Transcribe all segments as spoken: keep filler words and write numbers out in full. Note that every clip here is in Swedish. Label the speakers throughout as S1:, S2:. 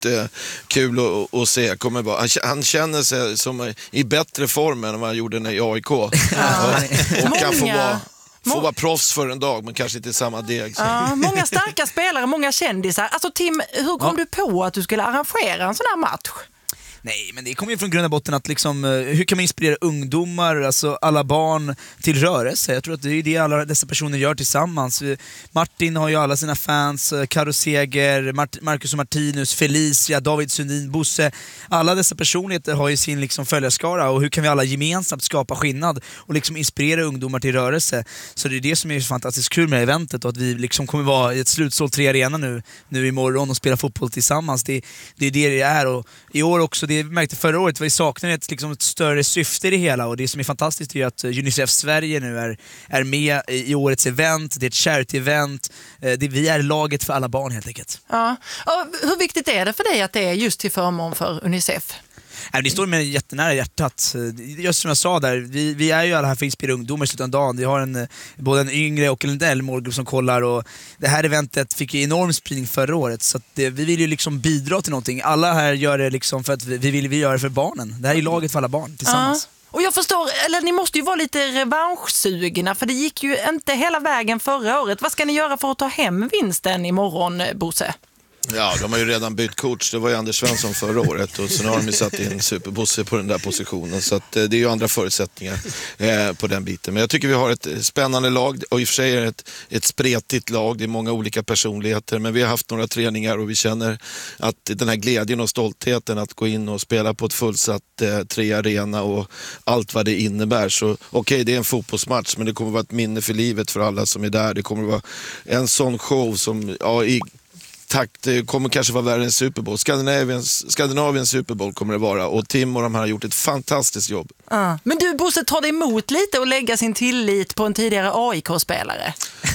S1: kul att, att se. Kommer vara, han, han känner sig som i bättre form än vad han gjorde när i A I K. Ja. Och kan få vara, få vara proffs för en dag, men kanske inte samma deg.
S2: Ja, många starka spelare, många kändisar. Alltså Tim, hur kom ja. du på att du skulle arrangera en sån här match?
S3: Nej, men det kommer ju från grund och botten att liksom, hur kan man inspirera ungdomar, alltså alla barn till rörelse? Jag tror att det är det alla dessa personer gör tillsammans. Martin har ju alla sina fans, Karo Seger, Mart- Marcus och Martinus, Felicia, David Sundin, Bosse. Alla dessa personligheter har ju sin liksom följarskara, och hur kan vi alla gemensamt skapa skillnad och liksom inspirera ungdomar till rörelse? Så det är det som är fantastiskt kul med eventet, och att vi liksom kommer vara i ett slutsålt tre arena nu, nu imorgon och spela fotboll tillsammans. Det, det är det det är, och i år också, det märkte förra året, vi saknar ett, liksom ett större syfte i det hela, och det som är fantastiskt är att Unicef Sverige nu är, är med i årets event. Det är ett charity-event. Det, vi är laget för alla barn helt enkelt.
S2: Ja. Och hur viktigt är det för dig att det är just till förmån för Unicef?
S3: Det står med jättenära hjärtat. Just som jag sa där, vi, vi är ju alla här för att inspirera ungdomar i slutet av dagen. Vi har en, både en yngre och en äldre målgrupp som kollar, och det här eventet fick ju enorm spridning förra året, så att det, vi vill ju liksom bidra till någonting. Alla här gör det liksom för att vi, vi vill vi göra det för barnen. Det här är ju laget för alla barn tillsammans.
S2: Ja. Och jag förstår, eller ni måste ju vara lite revanschsugna, för det gick ju inte hela vägen förra året. Vad ska ni göra för att ta hem vinsten imorgon, Bosse?
S1: Ja, de har ju redan bytt coach. Det var ju Anders Svensson förra året, och sen har de ju satt in Superbosse på den där positionen. Så att, eh, det är ju andra förutsättningar eh, på den biten. Men jag tycker vi har ett spännande lag, och i och för sig är det ett, ett spretigt lag. Det är många olika personligheter, men vi har haft några träningar och vi känner att den här glädjen och stoltheten att gå in och spela på ett fullsatt eh, tre arena och allt vad det innebär. Så okej, okay, det är en fotbollsmatch, men det kommer vara ett minne för livet för alla som är där. Det kommer vara en sån show som, ja, i takt, det kommer kanske vara värre än Super Bowl. Skandinaviens, Skandinaviens Super Bowl kommer det vara, och Tim och de här har gjort ett fantastiskt jobb.
S2: Uh. Men du, Bosse, tar det emot lite och lägga sin tillit på en tidigare A I K-spelare?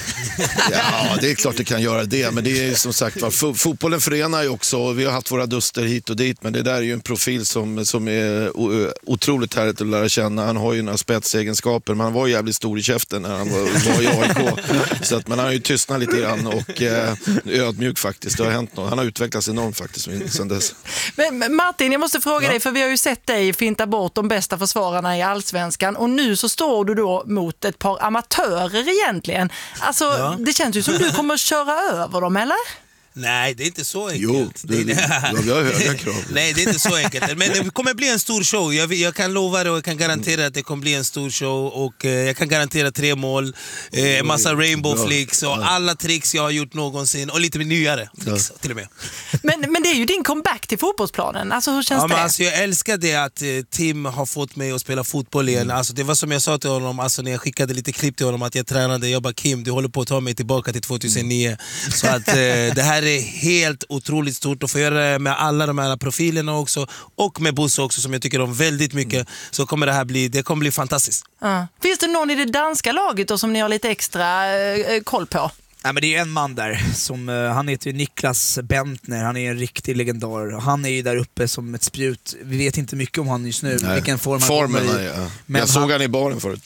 S1: Ja, det är klart det kan göra det, men det är som sagt, va, fotbollen förenar ju också. Vi har haft våra duster hit och dit, men det där är ju en profil som, som är otroligt härligt att lära känna. Han har ju några spetsegenskaper, men han var jävligt stor i käften när han var, var i A I K. Så att, men han har ju tystnat lite grann och eh, ödmjuk faktiskt. Det har hänt något. Han har utvecklats enormt faktiskt sedan dess.
S2: Men Martin, jag måste fråga ja. dig, för vi har ju sett dig finta bort de bästa försvararna i Allsvenskan, och nu så står du då mot ett par amatörer egentligen. Alltså, ja. det känns ju som du kommer att köra över dem, eller?
S4: Nej, det är inte så enkelt.
S1: Jo, det, det, ja, vi har höga krav.
S4: Nej, det är inte så enkelt. Men det kommer bli en stor show. Jag, jag kan lova det, och jag kan garantera att det kommer bli en stor show. Och eh, jag kan garantera tre mål, eh, en massa rainbow flicks och alla tricks jag har gjort någonsin. Och lite nyare tricks ja. till och med.
S2: Men, men det är ju din comeback till fotbollsplanen. Alltså, hur känns
S4: ja,
S2: det?
S4: Men alltså, jag älskar det att eh, Tim har fått mig att spela fotboll igen. Mm. Alltså, det var som jag sa till honom, alltså, när jag skickade lite klipp till honom att jag tränade. Jag bara, Kim, du håller på att ta mig tillbaka till tjugohundranio. Mm. Så att eh, det här är helt otroligt stort att få göra det med alla de här profilerna också, och med Bosse också, som jag tycker om väldigt mycket. Mm. Så kommer det här bli, det kommer bli fantastiskt.
S2: Uh. Finns det någon i det danska laget då som ni har lite extra eh, koll på?
S3: Nej, men det är en man där som, uh, han heter Niklas Bentner. Han är en riktig legendar. Han är ju där uppe som ett spjut. Vi vet inte mycket om han just nu.
S1: Nej.
S3: Vilken form han
S1: Formen,
S3: kommer i.
S1: Ja.
S3: Men
S1: jag
S3: han...
S1: såg han i baren förut.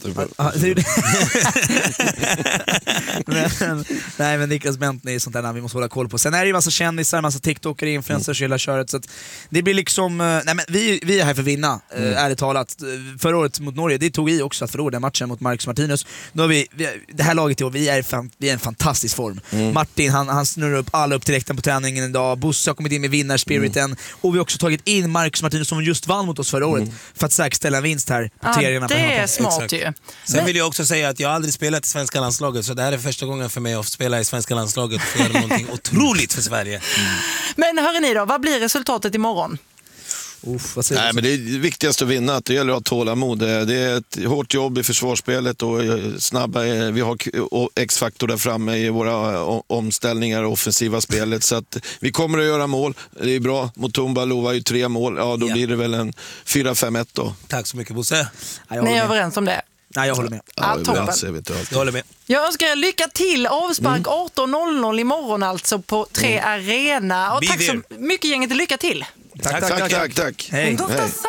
S3: men, nej, men Niklas Bentner är sånt där vi måste hålla koll på. Sen är det ju massa kändisar, massa TikTokare, influencers, mm. hela köret. Så att det blir liksom, uh, nej, men vi, vi är här för att vinna, mm. uh, ärligt talat. Förra året mot Norge, det tog i också att förlora den matchen mot Marcus Martinus. Nu har vi, vi, det här laget i år, vi är, fan, vi är en fantastisk form. Mm. Martin, han, han snurrar upp alla upp till läktaren på träningen idag. Bosse har kommit in med vinnarspiriten. Mm. Och vi har också tagit in Marcus Martinus som just vann mot oss förra året mm. för att säkerställa en vinst här på
S2: ja,
S3: tränarna.
S2: Det är smart ju.
S4: Sen vill jag också säga att jag aldrig spelat i svenska landslaget, så det här är första gången för mig att spela i svenska landslaget och göra någonting otroligt för Sverige. Mm.
S2: Men hörni ni då, vad blir resultatet imorgon?
S1: Uff, vad Nej, men det är viktigast att vinna, att det gäller att ha tålamod. Det är ett hårt jobb i försvarsspelet och snabba, vi har X-faktor där framme i våra omställningar och offensiva spelet, så att vi kommer att göra mål. Det är bra, Mutumba lovar ju tre mål, ja då ja. blir det väl en fyra fem ett då.
S4: Tack så mycket Bosse.
S2: Ja, Ni är överens om det?
S3: Nej, jag håller med.
S1: Ja,
S2: ja, toppen.
S1: Jag, vet
S4: jag håller med.
S2: Jag önskar er lycka till. Avspark mm. arton noll noll imorgon alltså på tre mm. Arena. Och tack så mycket gänget, lycka till.
S1: Tack, tack, tack. tack, tack.
S3: Hej.
S1: Hej.